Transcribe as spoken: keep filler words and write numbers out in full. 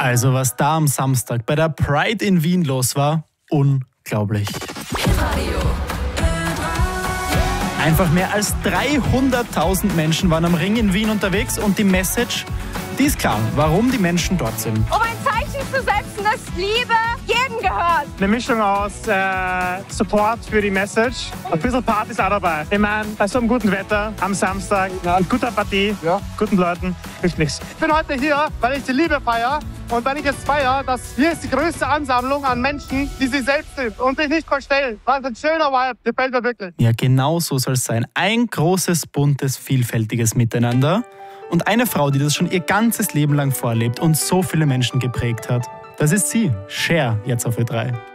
Also was da am Samstag bei der Pride in Wien los war, unglaublich. Einfach mehr als dreihunderttausend Menschen waren am Ring in Wien unterwegs und die Message, die ist klar, warum die Menschen dort sind. Um ein Zeichen zu setzen, dass Liebe jedem gehört. Eine Mischung aus äh, Support für die Message, ein bisschen Party ist auch dabei. Ich meine, bei so einem guten Wetter am Samstag, mit guter Partie, ja. guten Leuten, hilft nichts. Ich bin heute hier, weil ich die Liebe feiere und weil ich jetzt feiere, dass hier ist die größte Ansammlung an Menschen, die sie selbst sind und sich nicht verstellen. Das ist ein schöner Vibe, gefällt mir wirklich. Ja, genau so soll es sein. Ein großes, buntes, vielfältiges Miteinander. Und eine Frau, die das schon ihr ganzes Leben lang vorlebt und so viele Menschen geprägt hat. Das ist sie, Cher, jetzt auf Ö drei.